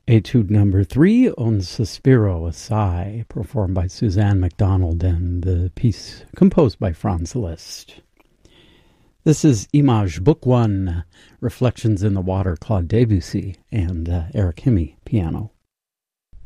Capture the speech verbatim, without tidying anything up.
Etude number three, Un Sospiro, a Sigh, performed by Suzanne MacDonald, and the piece composed by Franz Liszt. This is Image, Book One, Reflections in the Water, Claude Debussy, and uh, Eric Hemme, piano.